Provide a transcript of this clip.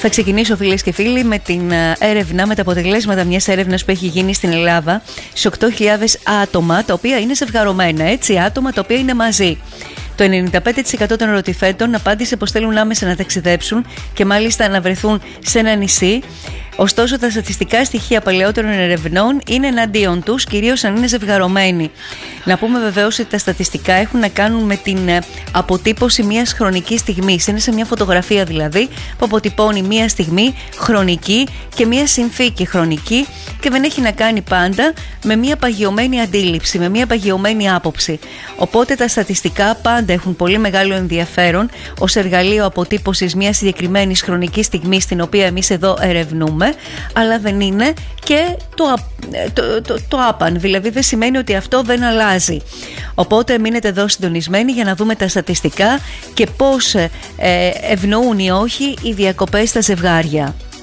Θα ξεκινήσω, φίλες και φίλοι, με την έρευνα, με τα αποτελέσματα μιας έρευνας που έχει γίνει στην Ελλάδα σε 8.000 άτομα, τα οποία είναι ζευγαρωμένα, έτσι, άτομα τα οποία είναι μαζί. Το 95% των ερωτηθέντων απάντησε πως θέλουν άμεσα να ταξιδέψουν και μάλιστα να βρεθούν σε ένα νησί. Ωστόσο, τα στατιστικά στοιχεία παλαιότερων ερευνών είναι εναντίον τους, κυρίως αν είναι ζευγαρωμένοι. Να πούμε βεβαίως ότι τα στατιστικά έχουν να κάνουν με την αποτύπωση μιας χρονικής στιγμής. Είναι σε μια φωτογραφία δηλαδή που αποτυπώνει μια στιγμή χρονική και μια συνθήκη χρονική και δεν έχει να κάνει πάντα με μια παγιωμένη αντίληψη, με μια παγιωμένη άποψη. Οπότε τα στατιστικά πάντα έχουν πολύ μεγάλο ενδιαφέρον ως εργαλείο αποτύπωσης μιας συγκεκριμένης χρονικής στιγμής την οποία εμείς εδώ ερευνούμε, αλλά δεν είναι και το άπαν, δηλαδή δεν σημαίνει ότι αυτό δεν αλλάζει. Οπότε μείνετε εδώ συντονισμένοι για να δούμε τα στατιστικά και πώς ευνοούν ή όχι οι διακοπές στα ζευγάρια.